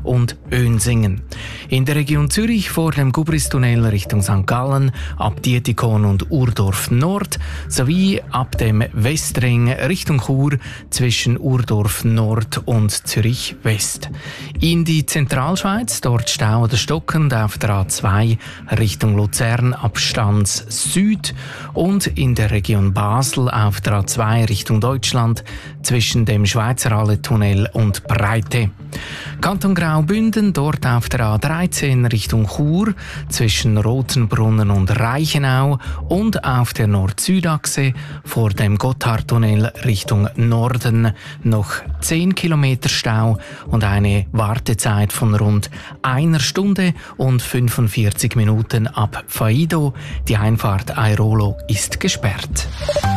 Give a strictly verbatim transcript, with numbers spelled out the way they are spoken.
und Önsingen. In der Region Zürich vor dem Gubristunnel Richtung Sankt Gallen, ab Dietikon und Urdorf Nord sowie ab dem Westring Richtung Chur zwischen Urdorf Nord und Zürich West. In die Zentralschweiz, dort Stau oder stockend auf der A zwei Richtung Luzern ab Stanz Süd und in der Region Basel auf der A zwei Richtung Deutschland zwischen dem Schweizerhalle-Tunnel und Breite. Kanton Graubünden, dort auf der A dreizehn Richtung Chur zwischen Rotenbrunnen und Reichenau und auf der Nord-Süd-Achse vor dem Gotthardtunnel Richtung Norden noch zehn Kilometer Stau und eine Wartezeit von rund einer Stunde und fünfundvierzig Minuten ab Faido. Die Einfahrt Airolo ist gesperrt.